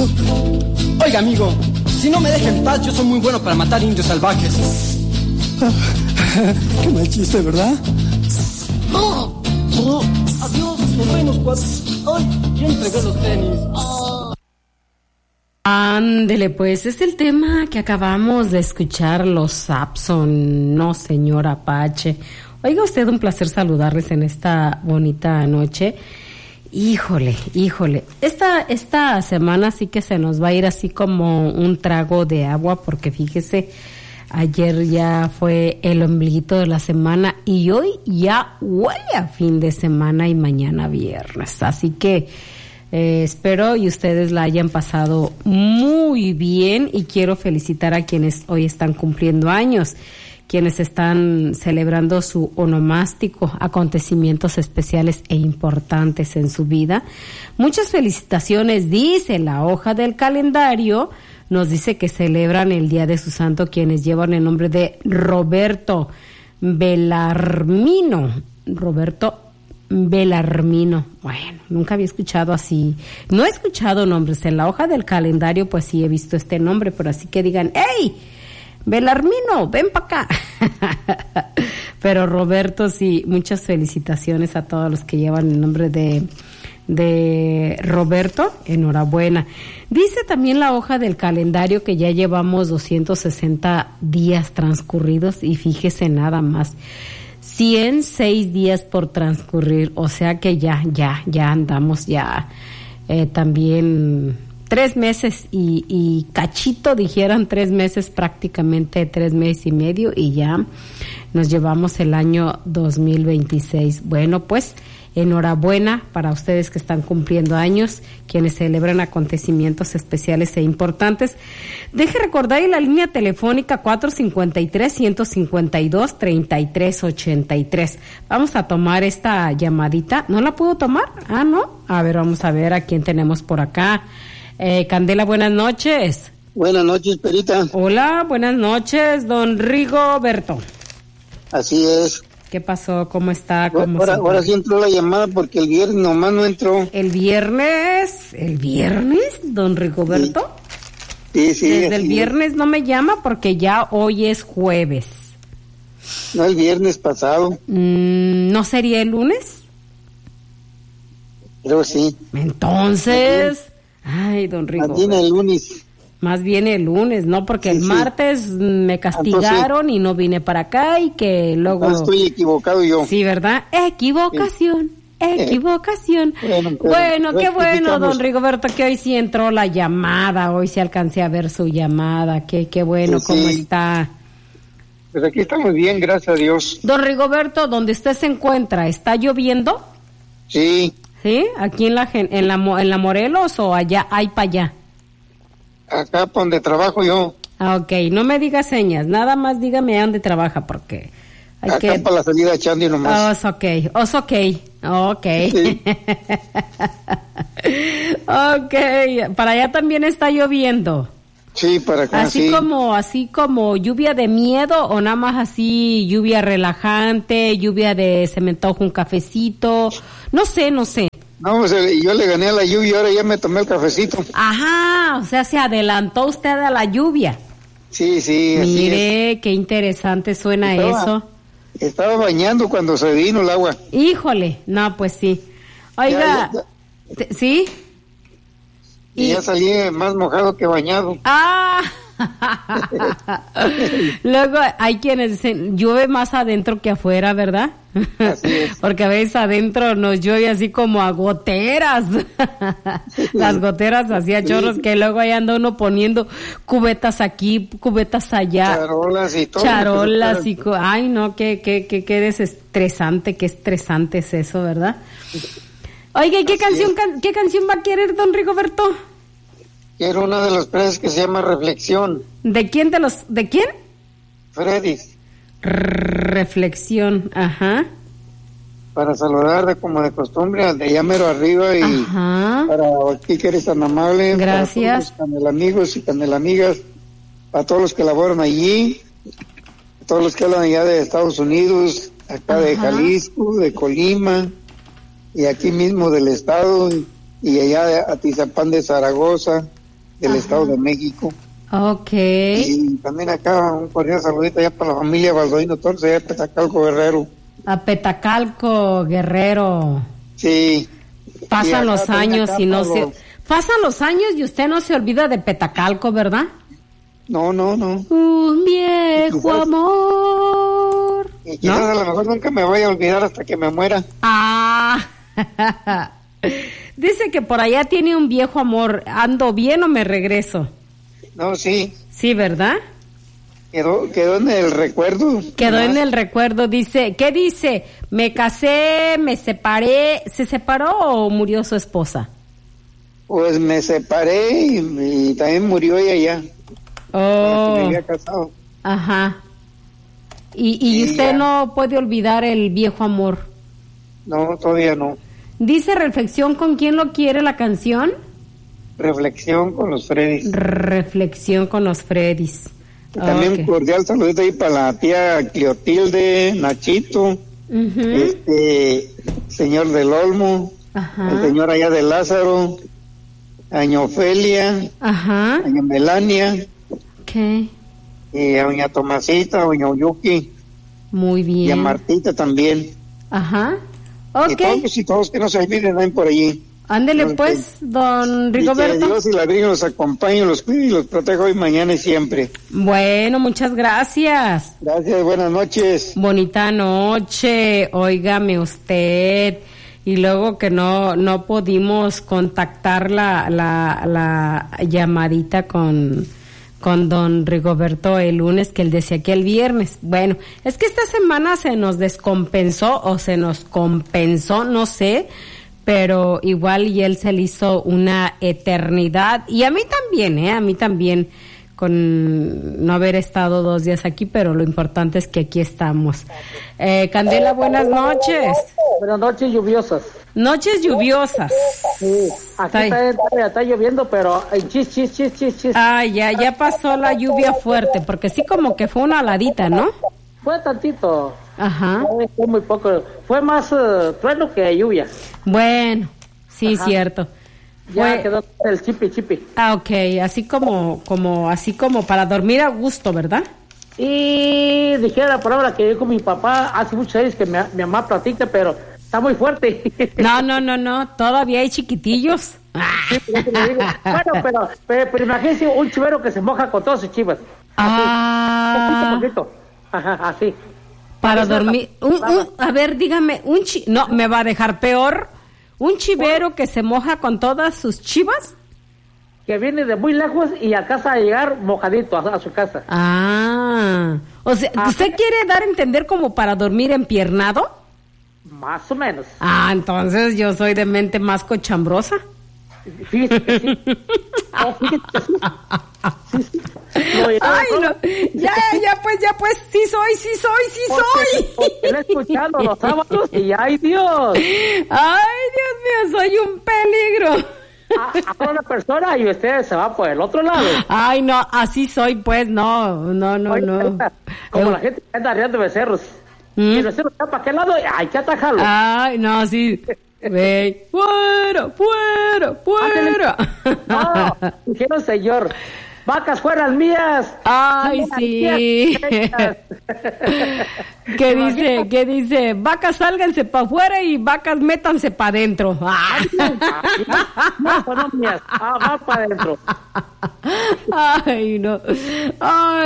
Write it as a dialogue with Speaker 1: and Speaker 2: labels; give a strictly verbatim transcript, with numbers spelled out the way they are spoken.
Speaker 1: Oiga, amigo, si no me deja en paz, yo soy muy bueno para matar indios salvajes.
Speaker 2: Qué mal chiste, ¿verdad?
Speaker 1: No, no. Adiós, nos vemos cuatro. Ay, ya entregué los tenis. Ah.
Speaker 3: Ándele, pues, es el tema que acabamos de escuchar, los Saxon, no señor Apache. Oiga usted, un placer saludarles en esta bonita noche. Híjole, híjole, esta, esta semana sí que se nos va a ir así como un trago de agua, porque fíjese, ayer ya fue el ombliguito de la semana y hoy ya huele a fin de semana y mañana viernes, así que eh, espero y ustedes la hayan pasado muy bien y quiero felicitar a quienes hoy están cumpliendo años, quienes están celebrando su onomástico, acontecimientos especiales e importantes en su vida. Muchas felicitaciones, dice la hoja del calendario, nos dice que celebran el día de su santo quienes llevan el nombre de Roberto Bellarmino. Roberto Bellarmino. Bueno, nunca había escuchado así. No he escuchado nombres en la hoja del calendario, pues sí he visto este nombre, pero así que digan, ¡hey! Bellarmino, ven para acá. Pero Roberto, sí, muchas felicitaciones a todos los que llevan el nombre de, de Roberto, enhorabuena. Dice también la hoja del calendario que ya llevamos doscientos sesenta días transcurridos y fíjese nada más, ciento seis días por transcurrir, o sea que ya, ya, ya andamos ya eh, también... Tres meses y, y cachito, dijeran tres meses, prácticamente tres meses y medio y ya nos llevamos el año dos mil veintiséis. Bueno, pues enhorabuena para ustedes que están cumpliendo años, quienes celebran acontecimientos especiales e importantes. Deje recordar y la línea telefónica cuatro cinco tres, uno cinco dos, tres tres ocho tres. Vamos a tomar esta llamadita. ¿No la puedo tomar? Ah, ¿no? A ver, vamos a ver a quién tenemos por acá. Eh, Candela, buenas noches.
Speaker 4: Buenas noches, Perita.
Speaker 3: Hola, buenas noches, don Rigoberto.
Speaker 4: Así es.
Speaker 3: ¿Qué pasó? ¿Cómo está? ¿Cómo
Speaker 4: ahora,
Speaker 3: se
Speaker 4: ahora sí entró la llamada porque el viernes nomás no entró.
Speaker 3: ¿El viernes? ¿El viernes, don Rigoberto?
Speaker 4: Sí, sí.
Speaker 3: Desde el viernes es. No me llama porque ya hoy es jueves.
Speaker 4: No, el viernes pasado.
Speaker 3: Mm, ¿No sería el lunes?
Speaker 4: Creo sí.
Speaker 3: Entonces... Ay, don Rigo.
Speaker 4: Más bien el lunes.
Speaker 3: Más bien el lunes, ¿no? Porque sí, el martes sí. me castigaron Entonces, y no vine para acá y que luego...
Speaker 4: No estoy equivocado yo.
Speaker 3: Sí, ¿verdad? Equivocación, sí. equivocación. Eh, bueno, bueno qué bueno, don Rigoberto, que hoy sí entró la llamada, hoy sí alcancé a ver su llamada. Qué, qué bueno, sí, ¿cómo sí. está?
Speaker 4: Pues aquí estamos bien, gracias a Dios.
Speaker 3: Don Rigoberto, ¿dónde usted se encuentra? ¿Está lloviendo?
Speaker 4: Sí.
Speaker 3: ¿Sí? ¿Aquí en la en la en la Morelos o allá, hay para allá?
Speaker 4: Acá por donde trabajo yo.
Speaker 3: Ah, ok, no me diga señas, nada más dígame a dónde trabaja porque hay
Speaker 4: acá
Speaker 3: que...
Speaker 4: para la salida de Chandy nomás.
Speaker 3: Oh, ok, oh, ok, ok. Sí. Ok, para allá también está lloviendo.
Speaker 4: Sí, para acá
Speaker 3: así
Speaker 4: sí.
Speaker 3: como así como lluvia de miedo o nada más así lluvia relajante, lluvia de se me antoja un cafecito, no sé, no sé.
Speaker 4: No, pues yo le gané a la lluvia y ahora ya me tomé el cafecito.
Speaker 3: Ajá, o sea, se adelantó usted a la lluvia.
Speaker 4: Sí, sí, así
Speaker 3: Mire,
Speaker 4: es.
Speaker 3: Qué interesante suena
Speaker 4: estaba,
Speaker 3: eso.
Speaker 4: Estaba bañando cuando se vino el agua.
Speaker 3: Híjole, no, pues sí. Oiga, ya, ya, ya. ¿sí?
Speaker 4: Y, y ya salí más mojado que bañado.
Speaker 3: Ah, luego hay quienes dicen, llueve más adentro que afuera, ¿verdad?
Speaker 4: Así es.
Speaker 3: Porque a veces adentro nos llueve así como a goteras. Las goteras así a chorros, sí. Que luego ahí anda uno poniendo cubetas aquí, cubetas allá.
Speaker 4: Charolas y todo.
Speaker 3: Charolas y... Ay, no, qué, qué, qué, qué desestresante, qué estresante es eso, ¿verdad? Oiga, ¿y qué canción, can, qué canción va a querer, don Rigoberto?
Speaker 4: Quiero una de los tres que se llama Reflexión.
Speaker 3: ¿De quién de los, de quién?
Speaker 4: Freddy's.
Speaker 3: Reflexión, ajá.
Speaker 4: Para saludar de como de costumbre al de allá mero arriba y ajá. Para ti que eres tan amable.
Speaker 3: Gracias.
Speaker 4: Para todos los canelamigos y canelamigas, para todos los que laboran allí, todos los que hablan allá de Estados Unidos, acá ajá. De Jalisco, de Colima y aquí mismo del estado y allá de Atizapán de Zaragoza del
Speaker 3: Ajá.
Speaker 4: Estado de México.
Speaker 3: Ok.
Speaker 4: Y también acá un cordial saludito allá para la familia Baldoino Torres, allá de Petacalco, Guerrero.
Speaker 3: A Petacalco, Guerrero.
Speaker 4: Sí. Y
Speaker 3: Pasan
Speaker 4: acá
Speaker 3: los
Speaker 4: también
Speaker 3: años
Speaker 4: acá
Speaker 3: y no
Speaker 4: para
Speaker 3: se...
Speaker 4: los-
Speaker 3: Pasan los años y usted no se olvida de Petacalco, ¿verdad?
Speaker 4: No, no, no.
Speaker 3: Un viejo
Speaker 4: Quizás-
Speaker 3: amor.
Speaker 4: Y quizás
Speaker 3: ¿No?
Speaker 4: a lo mejor nunca me vaya a olvidar hasta que me muera.
Speaker 3: Ah. Dice que por allá tiene un viejo amor. ¿Ando bien o me regreso?
Speaker 4: No, sí.
Speaker 3: Sí, ¿verdad?
Speaker 4: Quedó, quedó en el recuerdo.
Speaker 3: Quedó en
Speaker 4: Nomás.
Speaker 3: el recuerdo. Dice, ¿qué dice? Me casé, me separé. ¿Se separó o murió su esposa?
Speaker 4: Pues me separé y, y también murió ella ya. con la que
Speaker 3: Oh,
Speaker 4: me había casado.
Speaker 3: ajá. Y, y
Speaker 4: Sí,
Speaker 3: usted
Speaker 4: ya.
Speaker 3: no puede olvidar el viejo amor.
Speaker 4: No, todavía no.
Speaker 3: Dice reflexión con quién lo quiere la canción.
Speaker 4: Reflexión con los Freddys.
Speaker 3: Reflexión con los Freddys.
Speaker 4: Y también
Speaker 3: Ok.
Speaker 4: un cordial saludito ahí para la tía Cleotilde, Nachito,
Speaker 3: Ujú.
Speaker 4: este señor del Olmo,
Speaker 3: Ajá.
Speaker 4: el señor allá de Lázaro, a doña Ofelia,
Speaker 3: Ajá.
Speaker 4: a doña Melania,
Speaker 3: Ok.
Speaker 4: y a doña Tomasita, a doña Oyuki,
Speaker 3: Muy
Speaker 4: y a
Speaker 3: bien.
Speaker 4: Martita también.
Speaker 3: Ajá.
Speaker 4: Y
Speaker 3: Ok.
Speaker 4: todos y todos que no se olviden ahí por allí.
Speaker 3: Ándele
Speaker 4: Ok.
Speaker 3: pues, don
Speaker 4: Y que
Speaker 3: Rigoberto.
Speaker 4: Dios y la Virgen los acompañe, los cuide y los proteja hoy, mañana y siempre.
Speaker 3: Bueno, muchas gracias.
Speaker 4: Gracias, buenas noches.
Speaker 3: Bonita noche, óigame usted. Y luego que no no pudimos contactar la, la, la llamadita con, con don Rigoberto el lunes, que él decía que el viernes. Bueno, es que esta semana se nos descompensó o se nos compensó, no sé, pero igual y él se le hizo una eternidad. Y a mí también, ¿eh? A mí también, con no haber estado dos días aquí, pero lo importante es que aquí estamos. Eh, Candela, buenas noches.
Speaker 1: Buenas noches lluviosas.
Speaker 3: Noches lluviosas.
Speaker 1: Sí, aquí
Speaker 3: Está
Speaker 1: está, está, está lloviendo, pero hay chis, chis, chis, chis, chis.
Speaker 3: Ah, ya, ya pasó la lluvia fuerte, porque sí como que fue una aladita, ¿no?
Speaker 1: Fue tantito,
Speaker 3: Ajá.
Speaker 1: fue, fue muy poco. Fue más eh, trueno que lluvia.
Speaker 3: Bueno, sí,
Speaker 1: Ajá.
Speaker 3: cierto.
Speaker 1: Ya
Speaker 3: Fue-
Speaker 1: quedó el chipi, chipi.
Speaker 3: Ah, ok, así como, como, así como para dormir a gusto, ¿verdad?
Speaker 1: Y dijera la palabra que dijo mi papá hace muchos años que mi, mi mamá platica, pero está muy fuerte.
Speaker 3: No, no, no, no, todavía hay chiquitillos.
Speaker 1: Sí, por eso le digo. Bueno, pero, pero, pero imagínense un chivero que se moja con todos sus chivas.
Speaker 3: Ah,
Speaker 1: Poquito, poquito. Ajá, así.
Speaker 3: para
Speaker 1: Eso
Speaker 3: dormir.
Speaker 1: la-
Speaker 3: Un, un- a ver, dígame, un chi, no, me va a dejar peor. Un chivero que se moja con todas sus chivas.
Speaker 1: Que viene de muy lejos y alcanza a llegar mojadito a, a su casa.
Speaker 3: Ah, o sea,
Speaker 1: Ah.
Speaker 3: ¿usted quiere dar a entender como para dormir empiernado?
Speaker 1: Más o menos.
Speaker 3: Ah, entonces yo soy de mente más cochambrosa.
Speaker 1: Fíjese que sí. Oh, fíjese que sí. Sí, sí. Lo diré,
Speaker 3: Ay,
Speaker 1: ¿no?
Speaker 3: no. Ya, ya, pues, ya, pues, sí soy, sí soy, sí
Speaker 1: Porque- porque
Speaker 3: soy.
Speaker 1: lo he escuchado los sábados y ¡ay, Dios!
Speaker 3: Ay, Dios mío, soy un peligro.
Speaker 1: A- Habla una persona y usted se va por el otro lado.
Speaker 3: Ay, no, así soy, pues, no, no, no,
Speaker 1: Oye,
Speaker 3: no.
Speaker 1: Como
Speaker 3: Eh,
Speaker 1: la gente que anda arriando becerros.
Speaker 3: ¿Mm?
Speaker 1: Y el becerro está para qué lado, hay que atajarlo.
Speaker 3: Ay, no, sí. Ve, fuera, fuera, fuera.
Speaker 1: No, dijeron señor, vacas fueran mías.
Speaker 3: Ay,
Speaker 1: mías,
Speaker 3: sí.
Speaker 1: mías.
Speaker 3: ¿Qué dice? ¿Qué dice? Vacas sálganse para afuera y vacas métanse para adentro.
Speaker 1: No, son mías. Ah, va para adentro.
Speaker 3: Ay, no. Ay.